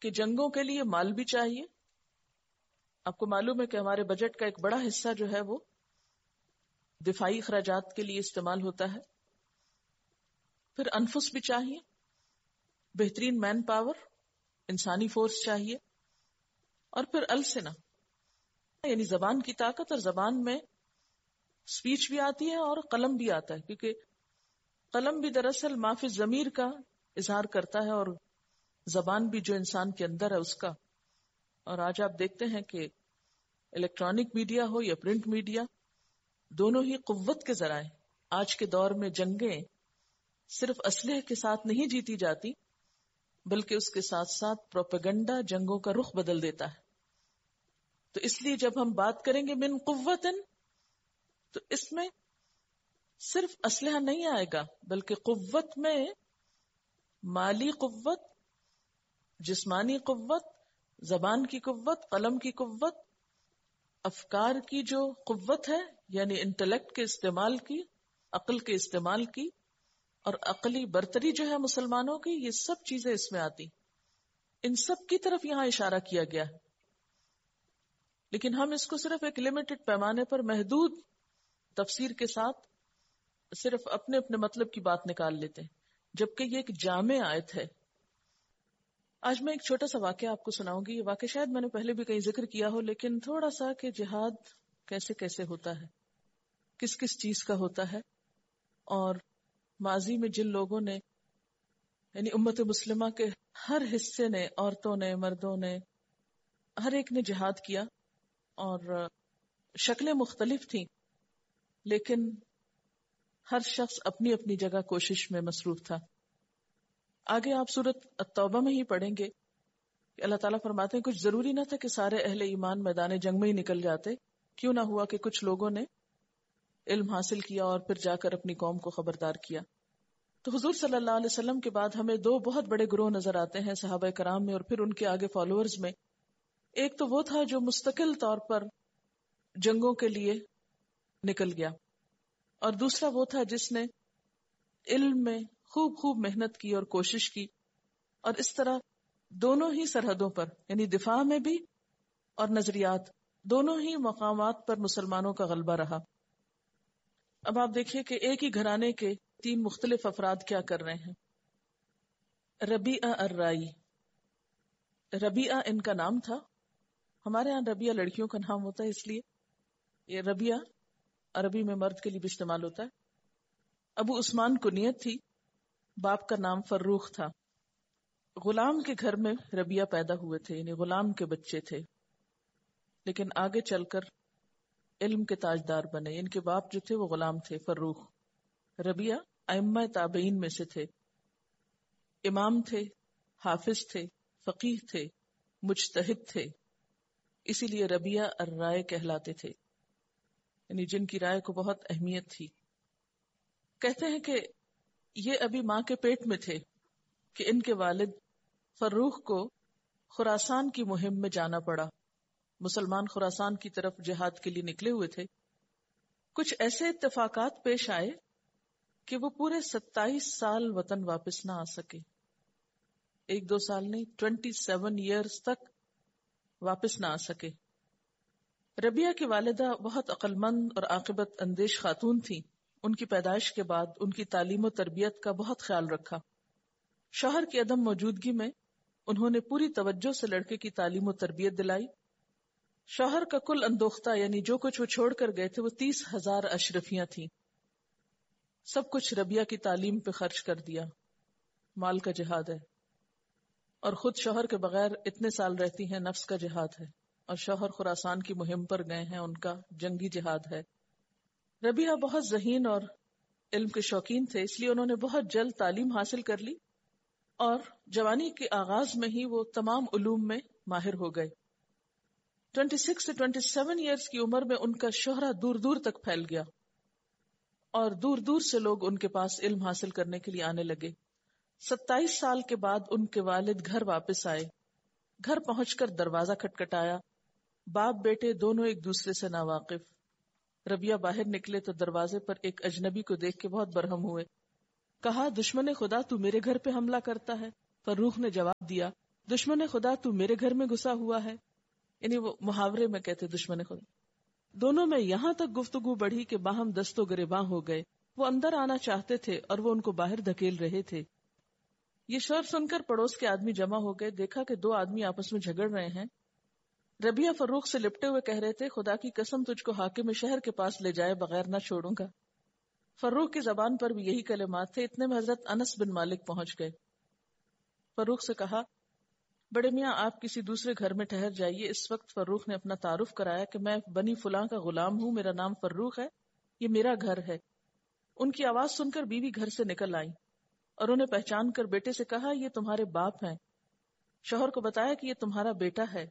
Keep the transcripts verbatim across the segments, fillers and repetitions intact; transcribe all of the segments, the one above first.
کہ جنگوں کے لیے مال بھی چاہیے. آپ کو معلوم ہے کہ ہمارے بجٹ کا ایک بڑا حصہ جو ہے وہ دفاعی اخراجات کے لیے استعمال ہوتا ہے. پھر انفس بھی چاہیے، بہترین مین پاور، انسانی فورس چاہیے. اور پھر السنہ یعنی زبان کی طاقت، اور زبان میں سپیچ بھی آتی ہے اور قلم بھی آتا ہے، کیونکہ قلم بھی دراصل ما فی الضمیر کا اظہار کرتا ہے اور زبان بھی جو انسان کے اندر ہے اس کا. اور آج آپ دیکھتے ہیں کہ الیکٹرانک میڈیا ہو یا پرنٹ میڈیا، دونوں ہی قوت کے ذرائع. آج کے دور میں جنگیں صرف اسلحے کے ساتھ نہیں جیتی جاتی، بلکہ اس کے ساتھ ساتھ پروپیگنڈا جنگوں کا رخ بدل دیتا ہے. تو اس لیے جب ہم بات کریں گے من قوتن، تو اس میں صرف اسلحہ نہیں آئے گا، بلکہ قوت میں مالی قوت، جسمانی قوت، زبان کی قوت، قلم کی قوت، افکار کی جو قوت ہے یعنی انٹلیکٹ کے استعمال کی، عقل کے استعمال کی، اور عقلی برتری جو ہے مسلمانوں کی، یہ سب چیزیں اس میں آتی. ان سب کی طرف یہاں اشارہ کیا گیا ہے. لیکن ہم اس کو صرف ایک لمیٹڈ پیمانے پر محدود تفسیر کے ساتھ صرف اپنے اپنے مطلب کی بات نکال لیتے ہیں، جبکہ یہ ایک جامع آیت ہے. آج میں ایک چھوٹا سا واقعہ آپ کو سناؤں گی. یہ واقعہ شاید میں نے پہلے بھی کہیں ذکر کیا ہو، لیکن تھوڑا سا کہ جہاد کیسے کیسے ہوتا ہے، کس کس چیز کا ہوتا ہے، اور ماضی میں جن لوگوں نے یعنی امت مسلمہ کے ہر حصے نے، عورتوں نے، مردوں نے، ہر ایک نے جہاد کیا، اور شکلیں مختلف تھیں، لیکن ہر شخص اپنی اپنی جگہ کوشش میں مصروف تھا. آگے آپ سورۃ التوبہ میں ہی پڑھیں گے کہ اللہ تعالیٰ فرماتے ہیں کچھ ضروری نہ تھا کہ سارے اہل ایمان میدان جنگ میں ہی نکل جاتے، کیوں نہ ہوا کہ کچھ لوگوں نے علم حاصل کیا اور پھر جا کر اپنی قوم کو خبردار کیا. تو حضور صلی اللہ علیہ وسلم کے بعد ہمیں دو بہت بڑے گروہ نظر آتے ہیں صحابہ کرام میں اور پھر ان کے آگے فالوورز میں. ایک تو وہ تھا جو مستقل طور پر جنگوں کے لیے نکل گیا، اور دوسرا وہ تھا جس نے علم میں خوب خوب محنت کی اور کوشش کی، اور اس طرح دونوں ہی سرحدوں پر یعنی دفاع میں بھی اور نظریات دونوں ہی مقامات پر مسلمانوں کا غلبہ رہا. اب آپ دیکھیے کہ ایک ہی گھرانے کے تین مختلف افراد کیا کر رہے ہیں. ربیعہ الرائی، ربیعہ ان کا نام تھا. ہمارے ہاں ربیعہ لڑکیوں کا نام ہوتا ہے، اس لیے یہ ربیعہ عربی میں مرد کے لیے بھی استعمال ہوتا ہے. ابو عثمان کنیت تھی، باپ کا نام فروخ تھا. غلام کے گھر میں ربیعہ پیدا ہوئے تھے، یعنی غلام کے بچے تھے، لیکن آگے چل کر علم کے تاجدار بنے. ان کے باپ جو تھے وہ غلام تھے فروخ. ربیعہ ائمہ تابعین میں سے تھے، امام تھے، حافظ تھے، فقیہ تھے، مجتہد تھے، اسی لیے ربیعہ الرائے کہلاتے تھے، یعنی جن کی رائے کو بہت اہمیت تھی. کہتے ہیں کہ یہ ابھی ماں کے پیٹ میں تھے کہ ان کے والد فروخ کو خراسان کی مہم میں جانا پڑا. مسلمان خراسان کی طرف جہاد کے لیے نکلے ہوئے تھے. کچھ ایسے اتفاقات پیش آئے کہ وہ پورے ستائیس سال وطن واپس نہ آ سکے. ایک دو سال نہیں، ٹوینٹی سیون ایئرز تک واپس نہ آ سکے. ربیعہ کی والدہ بہت عقل مند اور عاقبت اندیش خاتون تھی. ان کی پیدائش کے بعد ان کی تعلیم و تربیت کا بہت خیال رکھا. شوہر کی عدم موجودگی میں انہوں نے پوری توجہ سے لڑکے کی تعلیم و تربیت دلائی. شوہر کا کل اندوختہ یعنی جو کچھ وہ چھوڑ کر گئے تھے وہ تیس ہزار اشرفیاں تھیں. سب کچھ ربیعہ کی تعلیم پہ خرچ کر دیا. مال کا جہاد ہے، اور خود شوہر کے بغیر اتنے سال رہتی ہیں، نفس کا جہاد ہے، اور شوہر خراسان کی مہم پر گئے ہیں، ان کا جنگی جہاد ہے. ربیعہ بہت ذہین اور علم کے شوقین تھے، اس لیے انہوں نے بہت جلد تعلیم حاصل کر لی اور جوانی کے آغاز میں ہی وہ تمام علوم میں ماہر ہو گئے. ٹوینٹی سکس سے ٹوینٹی سیون ایئرز کی عمر میں ان کا شہرہ دور دور تک پھیل گیا اور دور دور سے لوگ ان کے پاس علم حاصل کرنے کے لیے آنے لگے. ستائیس سال کے بعد ان کے والد گھر واپس آئے. گھر پہنچ کر دروازہ کھٹکھٹایا. باپ بیٹے دونوں ایک دوسرے سے ناواقف. ربیعہ باہر نکلے تو دروازے پر ایک اجنبی کو دیکھ کے بہت برہم ہوئے. کہا، دشمن خدا تو میرے گھر پہ حملہ کرتا ہے؟ فروخ نے جواب دیا، دشمن خدا تو میرے گھر میں گھسا ہوا ہے، یعنی وہ محاورے میں کہتے دشمن خدا. دونوں میں یہاں تک گفتگو بڑھی کہ باہم دست و گریباں ہو گئے. وہ اندر آنا چاہتے تھے اور وہ ان کو باہر دھکیل رہے تھے. یہ شور سن کر پڑوس کے آدمی جمع ہو گئے. دیکھا کہ دو آدمی آپس میں جھگڑ رہے ہیں. ربیہ فروخ سے لپٹے ہوئے کہہ رہے تھے خدا کی قسم تجھ کو حاکم شہر کے پاس لے جائے بغیر نہ چھوڑوں گا. فروخ کی زبان پر بھی یہی کلمات تھے. اتنے میں حضرت انس بن مالک پہنچ گئے. فروخ سے کہا بڑے میاں آپ کسی دوسرے گھر میں ٹھہر جائیے. اس وقت فروخ نے اپنا تعارف کرایا کہ میں بنی فلاں کا غلام ہوں، میرا نام فروخ ہے، یہ میرا گھر ہے. ان کی آواز سن کر بیوی گھر سے نکل آئی اور انہیں پہچان کر بیٹے سے کہا یہ تمہارے باپ ہیں. شوہر کو بتایا کہ یہ تمہارا بیٹا ہے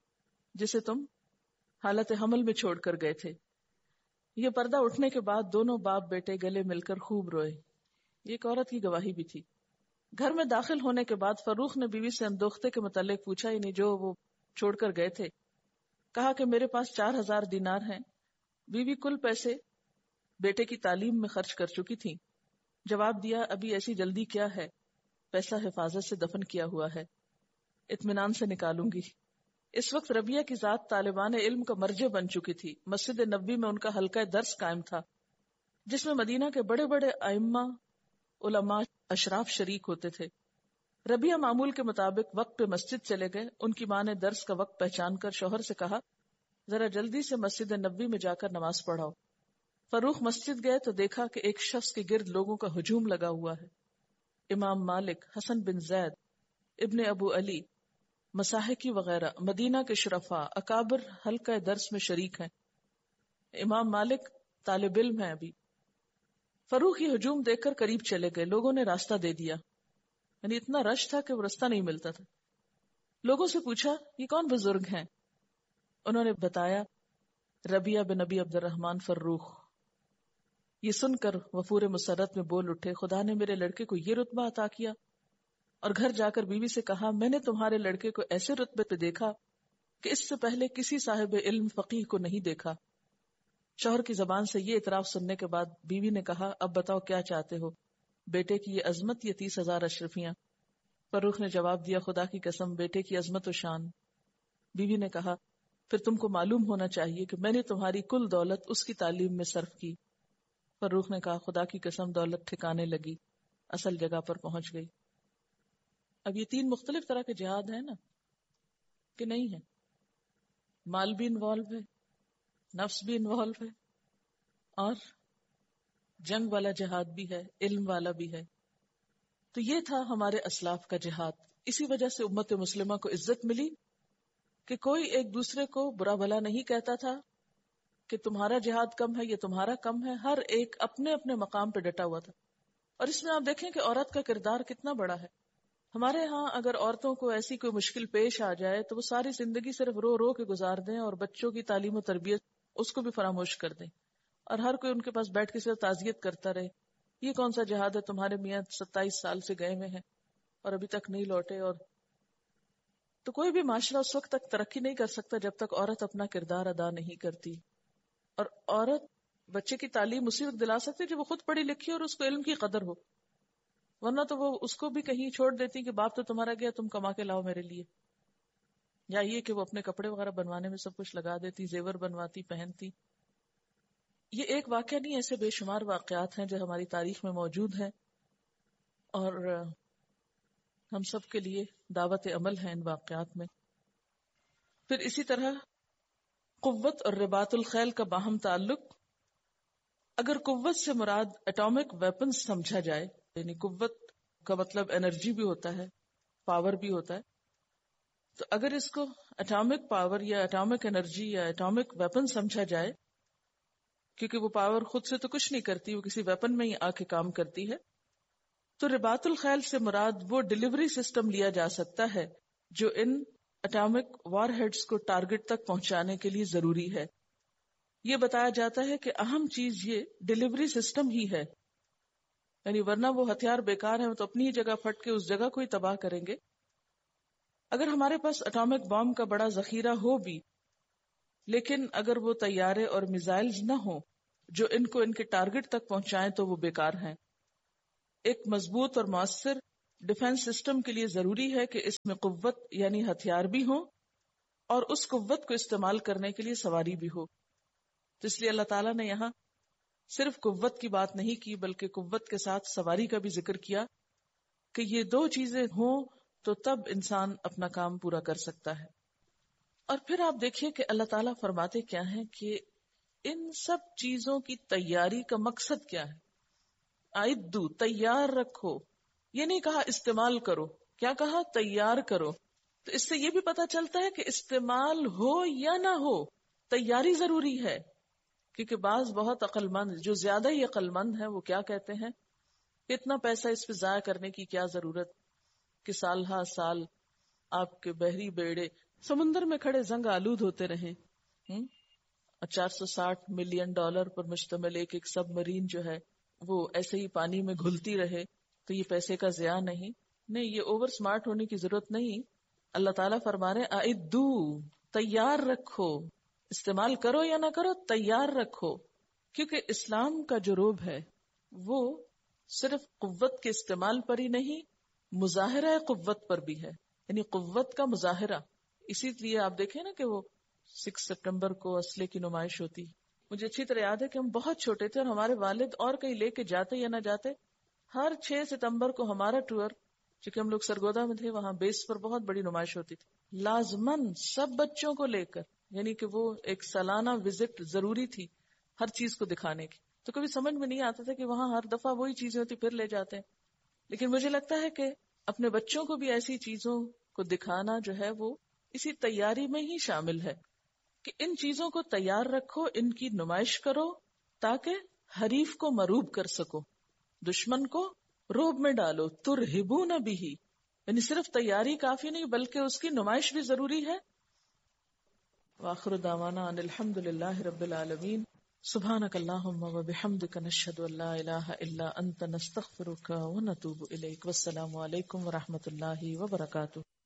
جسے تم حالت حمل میں چھوڑ کر گئے تھے. یہ پردہ اٹھنے کے بعد دونوں باپ بیٹے گلے مل کر خوب روئے. یہ ایک عورت کی گواہی بھی تھی. گھر میں داخل ہونے کے بعد فروخ نے بیوی سے اندوختے کے متعلق پوچھا، یعنی جو وہ چھوڑ کر گئے تھے. کہا کہ میرے پاس چار ہزار دینار ہیں. بیوی کل پیسے بیٹے کی تعلیم میں خرچ کر چکی تھی. جواب دیا ابھی ایسی جلدی کیا ہے، پیسہ حفاظت سے دفن کیا ہوا ہے، اطمینان سے نکالوں گی. اس وقت ربیہ کی ذات طالبان علم کا مرجع بن چکی تھی. مسجد نبوی میں ان کا حلقہ درس قائم تھا جس میں مدینہ کے بڑے بڑے ائمہ علماء اشراف شریک ہوتے تھے. ربیہ معمول کے مطابق وقت پہ مسجد چلے گئے. ان کی ماں نے درس کا وقت پہچان کر شوہر سے کہا ذرا جلدی سے مسجد نبوی میں جا کر نماز پڑھاؤ. فروخ مسجد گئے تو دیکھا کہ ایک شخص کے گرد لوگوں کا ہجوم لگا ہوا ہے. امام مالک، حسن بن زید، ابن ابو علی، مساحکی وغیرہ مدینہ کے شرفاء اکابر حلقہ درس میں شریک ہیں. امام مالک طالب علم ہیں ابھی. فروخ یہ ہجوم دیکھ کر قریب چلے گئے. لوگوں نے راستہ دے دیا، یعنی اتنا رش تھا کہ وہ راستہ نہیں ملتا تھا. لوگوں سے پوچھا یہ کون بزرگ ہیں؟ انہوں نے بتایا ربیہ بن نبی عبد الرحمن فروخ. یہ سن کر وفور مسرت میں بول اٹھے خدا نے میرے لڑکے کو یہ رتبہ عطا کیا. اور گھر جا کر بیوی سے کہا میں نے تمہارے لڑکے کو ایسے رتبے پہ دیکھا کہ اس سے پہلے کسی صاحب علم فقیہ کو نہیں دیکھا. شوہر کی زبان سے یہ اعتراف سننے کے بعد بیوی نے کہا اب بتاؤ کیا چاہتے ہو، بیٹے کی یہ عظمت یا تیس ہزار اشرفیاں؟ فروخ نے جواب دیا خدا کی قسم بیٹے کی عظمت و شان. بیوی نے کہا پھر تم کو معلوم ہونا چاہیے کہ میں نے تمہاری کل دولت اس کی تعلیم میں صرف کی. فروخ نے کہا خدا کی قسم دولت ٹھکانے لگی، اصل جگہ پر پہنچ گئی. اب یہ تین مختلف طرح کے جہاد ہیں نا کہ نہیں ہے؟ مال بھی انوالو ہے، نفس بھی انوالو ہے، اور جنگ والا جہاد بھی ہے، علم والا بھی ہے. تو یہ تھا ہمارے اسلاف کا جہاد. اسی وجہ سے امت مسلمہ کو عزت ملی کہ کوئی ایک دوسرے کو برا بھلا نہیں کہتا تھا کہ تمہارا جہاد کم ہے یا تمہارا کم ہے. ہر ایک اپنے اپنے مقام پہ ڈٹا ہوا تھا. اور اس میں آپ دیکھیں کہ عورت کا کردار کتنا بڑا ہے. ہمارے ہاں اگر عورتوں کو ایسی کوئی مشکل پیش آ جائے تو وہ ساری زندگی صرف رو رو کے گزار دیں اور بچوں کی تعلیم و تربیت اس کو بھی فراموش کر دیں، اور ہر کوئی ان کے پاس بیٹھ کے صرف تعزیت کرتا رہے یہ کون سا جہاد ہے، تمہارے میاں ستائیس سال سے گئے ہوئے ہیں اور ابھی تک نہیں لوٹے. اور تو کوئی بھی معاشرہ اس وقت تک ترقی نہیں کر سکتا جب تک عورت اپنا کردار ادا نہیں کرتی. اور عورت بچے کی تعلیم اسی وقت دلا سکتی جب وہ خود پڑھی لکھی اور اس کو علم کی قدر ہو، ورنہ تو وہ اس کو بھی کہیں چھوڑ دیتی کہ باپ تو تمہارا گیا تم کما کے لاؤ میرے لیے. یا یہ کہ وہ اپنے کپڑے وغیرہ بنوانے میں سب کچھ لگا دیتی، زیور بنواتی، پہنتی. یہ ایک واقعہ نہیں، ایسے بے شمار واقعات ہیں جو ہماری تاریخ میں موجود ہیں اور ہم سب کے لیے دعوت عمل ہے ان واقعات میں. پھر اسی طرح قوت اور رباط الخیل کا باہم تعلق. اگر قوت سے مراد اٹامک ویپنز سمجھا جائے، یعنی قوت کا مطلب انرجی بھی ہوتا ہے، پاور بھی ہوتا ہے، تو اگر اس کو اٹامک پاور یا اٹامک انرجی یا اٹامک ویپن سمجھا جائے، کیونکہ وہ پاور خود سے تو کچھ نہیں کرتی، وہ کسی ویپن میں ہی آ کے کام کرتی ہے، تو رباط الخیل سے مراد وہ ڈیلیوری سسٹم لیا جا سکتا ہے جو ان اٹامک وار ہیڈز کو ٹارگٹ تک پہنچانے کے لیے ضروری ہے. یہ بتایا جاتا ہے کہ اہم چیز یہ ڈیلیوری سسٹم ہی ہے، یعنی ورنہ وہ ہتھیار بیکار ہیں، وہ تو اپنی ہی جگہ پھٹ کے اس جگہ کو ہی تباہ کریں گے. اگر ہمارے پاس اٹامک بام کا بڑا ذخیرہ ہو بھی، لیکن اگر وہ طیارے اور میزائلز نہ ہوں جو ان کو ان کے ٹارگٹ تک پہنچائیں تو وہ بیکار ہیں. ایک مضبوط اور مؤثر ڈیفenس سسٹم کے لیے ضروری ہے کہ اس میں قوت یعنی ہتھیار بھی ہوں اور اس قوت کو استعمال کرنے کے لیے سواری بھی ہو. تو اس لیے اللہ تعالیٰ نے یہاں صرف قوت کی بات نہیں کی بلکہ قوت کے ساتھ سواری کا بھی ذکر کیا کہ یہ دو چیزیں ہوں تو تب انسان اپنا کام پورا کر سکتا ہے. اور پھر آپ دیکھیے کہ اللہ تعالیٰ فرماتے کیا ہیں کہ ان سب چیزوں کی تیاری کا مقصد کیا ہے. اعدوا، تیار رکھو. یہ نہیں کہا استعمال کرو، کیا کہا؟ تیار کرو. تو اس سے یہ بھی پتا چلتا ہے کہ استعمال ہو یا نہ ہو تیاری ضروری ہے. کیونکہ بعض بہت عقل مند، جو زیادہ ہی عقل مند ہیں، وہ کیا کہتے ہیں کہ اتنا پیسہ اس پہ ضائع کرنے کی کیا ضرورت کہ سال ہا سال آپ کے بحری بیڑے سمندر میں کھڑے زنگ آلود ہوتے رہیں اور چار سو ساٹھ ملین ڈالر پر مشتمل ایک ایک سب مرین جو ہے وہ ایسے ہی پانی میں گھلتی رہے. تو یہ پیسے کا ضیاع نہیں. نہیں، یہ اوور سمارٹ ہونے کی ضرورت نہیں. اللہ تعالیٰ فرما رہے اعدوا، تیار رکھو. استعمال کرو یا نہ کرو تیار رکھو. کیونکہ اسلام کا جو روب ہے وہ صرف قوت کے استعمال پر ہی نہیں، مظاہرہ قوت پر بھی ہے، یعنی قوت کا مظاہرہ. اسی لیے آپ دیکھیں نا کہ وہ سکس سپٹمبر کو اسلحے کی نمائش ہوتی. مجھے اچھی طرح یاد ہے کہ ہم بہت چھوٹے تھے اور ہمارے والد اور کہیں لے کے جاتے یا نہ جاتے، ہر چھ ستمبر کو ہمارا ٹور، چونکہ ہم لوگ سرگودا میں تھے، وہاں بیس پر بہت بڑی نمائش ہوتی تھی، لازمن سب بچوں کو لے کر، یعنی کہ وہ ایک سالانہ وزٹ ضروری تھی ہر چیز کو دکھانے کی. تو کبھی سمجھ میں نہیں آتا تھا کہ وہاں ہر دفعہ وہی چیزیں ہوتی پھر لے جاتے ہیں. لیکن مجھے لگتا ہے کہ اپنے بچوں کو بھی ایسی چیزوں کو دکھانا جو ہے وہ اسی تیاری میں ہی شامل ہے کہ ان چیزوں کو تیار رکھو، ان کی نمائش کرو تاکہ حریف کو مروب کر سکو، دشمن کو روب میں ڈالو. ترہبون بہ، یعنی صرف تیاری کافی نہیں بلکہ اس کی نمائش بھی ضروری ہے. وآخر دعوانا ان الحمد للہ رب العالمین. سبحانک اللہم و بحمدک، نشہد ان لا الہ الا انت، نستغفرک و نتوب الیک. والسلام علیکم و رحمۃ اللہ وبرکاتہ.